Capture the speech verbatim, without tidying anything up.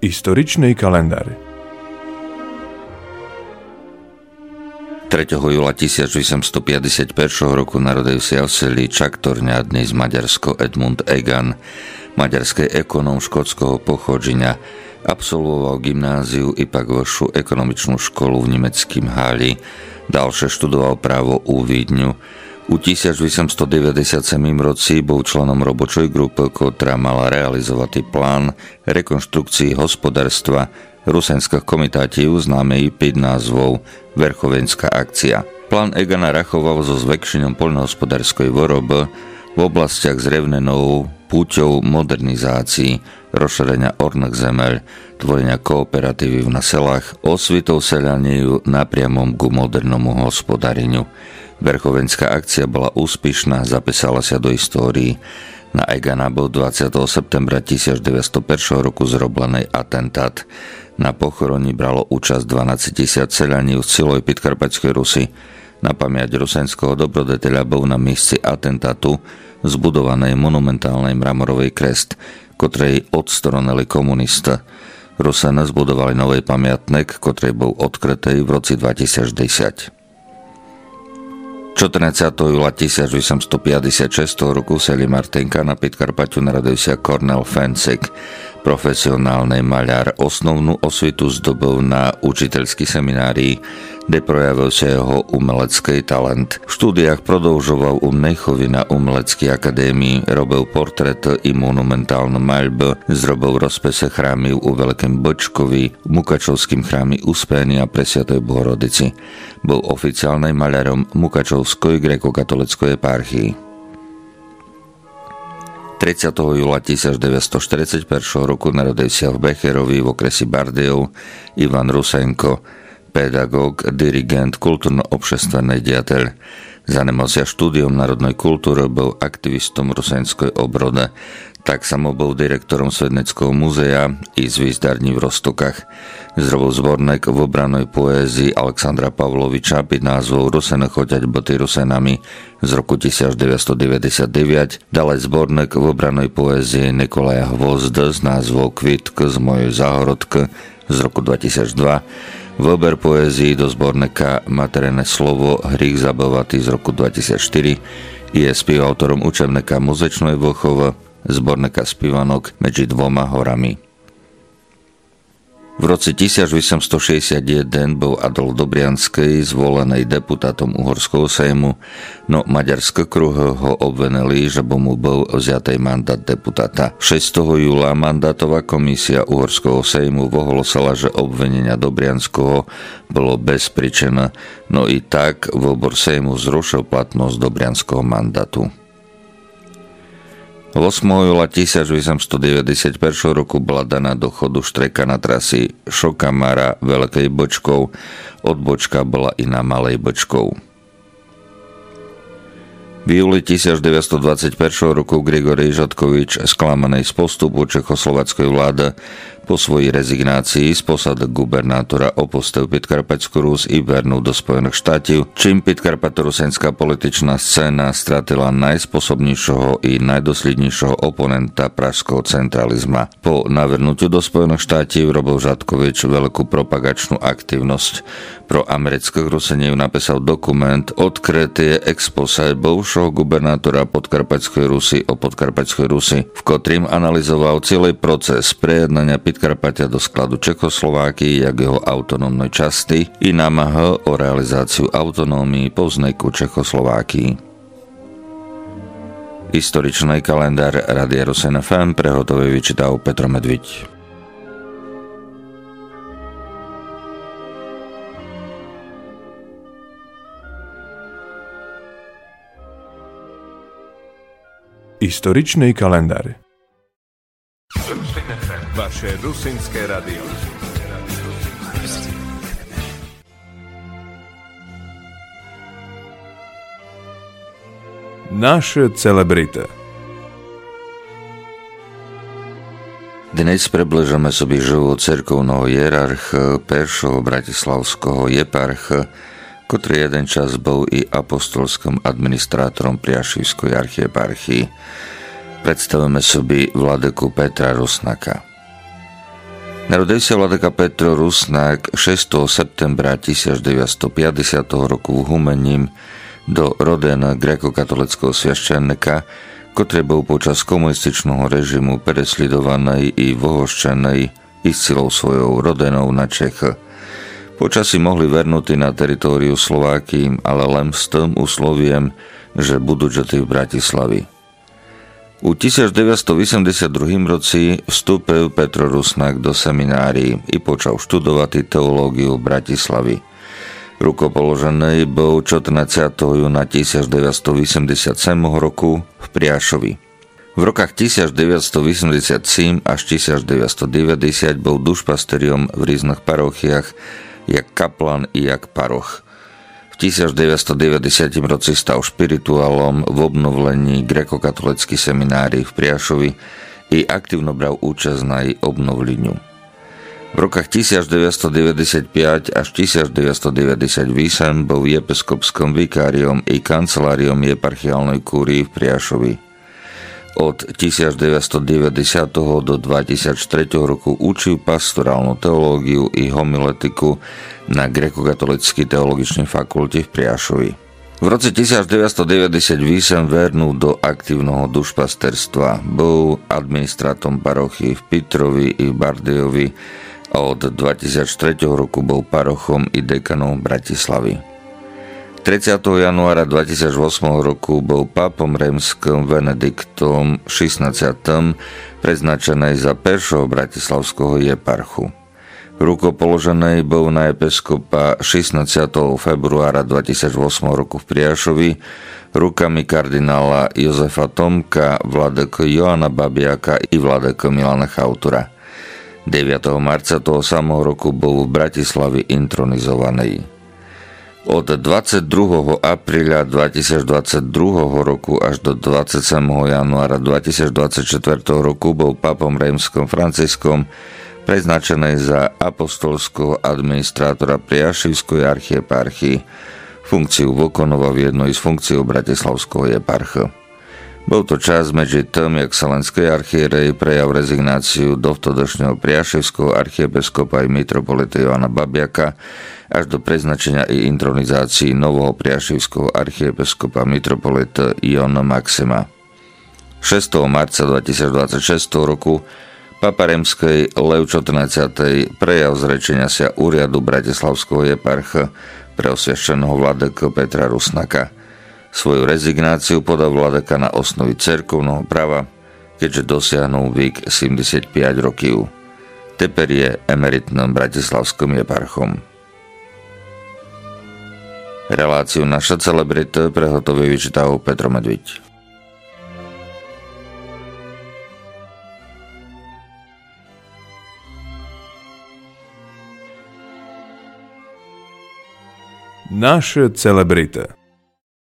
Историчный календар. tretieho júla tisícosemstopäťdesiatjeden roku narodil sa v seli Čaktorňa, dnes Maďarsko, Edmund Egan, maďarský ekonóm škótskeho pochodzenia. Absolvoval gymnáziu i pak vyššiu ekonomičnú školu v nemeckém Háli. Ďalšie študoval právo u Vídňu. U tisícosemstodeväťdesiatsedem roci bol členom robočej grupy, ktorá mala realizovať plán rekonštrukcii hospodárstva rusenských komitátov známej pod názvou Verchovenská akcia. Plán Egana rachoval so zväčšením poľnohospodárskej výroby v oblastiach s revnenou púťou modernizácií, rozšírenia orných zemeľ, tvorenia kooperatívy na selách, osvitou selianiu napriamom ku modernomu hospodáreniu. Verchovenská akcia bola úspešná, zapísala sa do histórii. Na Egana bol dvadsiateho septembra tisícdeväťstopäť roku zroblený atentát. Na pochoroni bralo účasť dvanásťtisíc selianov z celej Podkarpatskej Rusy. Na pamäť rusenského dobrodeteľa bol na mieste atentátu zbudovanej monumentálnej mramorovej krest, ktorej odstronili komunisti. Rusene zbudovali nový pamiatnik, ktorý bol odkrytý v roce dvetisícdesať. čtrnásteho júla tisícosemstopäťdesiatšesť roku v seli Martinka na Podkarpaťu narodil sa Kornel Fencik, profesionálny maľár. Osnovnú osvitu zdobil na učiteľskej seminárii, kde projavil sa jeho umelecký talent. V štúdiách prodĺžoval u Mnechovi na umeleckej akadémii, robil portréty i monumentálne maľby, zrobil rozpise chrámy u Veľkém Bočkovi, v Mukačovským chráme Uspenia pre Svätej Bohorodici. Bol oficiálnym maľarom Mukačovskej grékokatolíckej eparchii. tridsiateho júla tisícdeväťstoštyridsaťjeden roku narodil sa v Becherovi v okresi Bardejov Ivan Rusenko, pedagóg, dirigent, kultúrno-obšestvenný diateľ. Zanemal sa štúdiom národnej kultúry, bol aktivistom rusenskej obrody. Tak samo bol direktorom Svedneckého múzea i zvízdarní v Roztokách. Zrobil zborník v obranej poézii Alexandra Pavloviča pod názvou Rusene choďať boty Rusenami z roku devätnásťstodeväťdesiatdeväť, ďalej zborník v obranej poézii Nikolaja Hvozda s názvou Kvitk z mojej záhorodky z roku dvetisícdva, Vober poézii do zborníka Materiné slovo Hrych zabavatý z roku dvetisícštyri, je spівautorom učebníka muzečnej výchovy, zborníka spívanok Medzi dvoma horami. V roce tisícosemstošesťdesiatjeden bol Adolf Dobriansky zvolený deputátom Uhorského sejmu, no maďarské kruhy ho obvinili, že by mu bol vziatý mandát deputáta. šiesteho júla mandátová komisia Uhorského sejmu ohlasila, že obvinenia Dobrianského bolo bezpríčinné, no i tak výbor sejmu zrušil platnosť Dobrianského mandátu. ôsmeho júla tisícosemstodeväťdesiatjeden roku bola daná do chodu štrajka na trasy Šokamara Veľkej Bočkov, odbočka bola i na Malej Bočkov. V júli tisícdeväťstodvadsaťjeden roku Grigory Žatkovič, sklamaný z postupu čechoslovenskej vlády, po svojej rezignácii z posady gubernátora opustil Podkarpatskú Rus i vernul do Spojených štátov, čím podkarpatorusenská političná scéna stratila najspôsobnejšieho i najdoslednejšieho oponenta pražského centralizma. Po navrnutiu do Spojených štátov robil Žatkovič veľkú propagačnú aktivnosť. Pro amerických Ruseniev napísal dokument Odkrytie expose bivšieho gubernátora Podkarpatskej Rusy o Podkarpatskej Rusy, v ktorým analyzoval celý proces prejednania Podkarpatia do skladu Čechoslováky jak jeho autonómnej časti i námaha o realizáciu autonómii po vzniku Čechoslováky. Historičný kalendár Rádia Rusen ef em prehotový vyčítal Petro Medviť. Историчный календар. Vaše rusinské radio. Naše celebrity. Dnes približujeme sobie život cirkovného hierarcha, peršieho bratislavského eparcha, ktorý jeden čas bol i apostolským administrátorom Priašivskej archieparchii. Predstavíme sobie vladyku Petra Rusnaka. Narodil sa vladyka Petro Rusnák šiesteho septembra tisícdeväťstopäťdesiateho roku v Humením do rodena grékokatolického sviaščennika, ktorý bol počas komunističného režimu peresledovaný i vohoščený i s celou svojou rodenou na Čechy. Počasí mohli vernutí na teritóriu Slovákii, ale len s tým usloviem, že budú žili v Bratislavi. U tisícdeväťstoosemdesiatdva roci vstúpil Petro Rusnák do seminárií i počal študovať teológiu v Bratislavi. Rukopoložený bol štrnásteho júna tisícdeväťstoosemdesiatsedem roku v Priašovi. V rokách tisícdeväťstoosemdesiatsedem až tisícdeväťstodeväťdesiat bol dušpasteriom v rôznych parochiách, jak kaplan i jak paroch. V tisícdeväťstodeväťdesiatom roci stal špirituálom v obnovlení grékokatolíckej seminárii v Priašovi i aktívno bral účasť na jej obnovleniu. V rokách tisícdeväťstodeväťdesiatpäť až tisícdeväťstodeväťdesiatosem bol episkopským vikáriom i kanceláriom eparchiálnej kúrii v Priašovi. Od tisícdeväťstodeväťdesiat do dvetisíctri roku učil pastorálnu teológiu i homiletiku na grékokatolíckej teologičnej fakulte v Priašovi. V roce tisícdeväťstodeväťdesiatosem vernul do aktívneho dušpasterstva, bol administrátom parochy v Pitrovi i v Bardejovi a od dvetisíctri roku bol parochom i dekanom Bratislavy. tridsiateho januára dvetisícosem roku bol pápom rímskym Benediktom šestnásťym preznačený za prvého bratislavského eparchu. Rukopoložený bol na episkopa šestnásteho februára dvetisícosem roku v Priašovi rukami kardinála Jozefa Tomka, vladyky Joana Babiaka i vladyky Milana Chautura. deviateho marca toho samého roku bol v Bratislavi intronizovaný. Od dvadsiateho druhého apríla dvetisícdvadsaťdva roku až do dvadsiateho siedmeho januára dvetisícdvadsaťštyri roku bol pápom rímskym Františkom preznačený za apostolského administrátora Priašivskej archieparchii, funkciu vykonáva v jednej z funkcií bratislavského eparcha. Bol to čas medzi tým, jak sa Salenskej archierej prejav rezignáciu do vtedajšieho priaševského archiepiskopa i mitropolita Joana Babiaka až do preznačenia i intronizácii nového priaševského archiepiskopa mitropolita Iona Maxima. šiesteho marca dvetisícdvadsaťšesť roku Papa rímskej Lev štrnásty prejav zrečenia sa úriadu bratislavského eparcha pre osviašteného vladyku Petra Rusnáka. Svoju rezignáciu podal vladyka na osnovi cirkevného práva, keďže dosiahol vek sedemdesiatpäť rokov. Teper je emeritným bratislavským eparchom. Reláciu Naša celebrita prehotovil vyčítal Petro Medviť. Naša celebrita.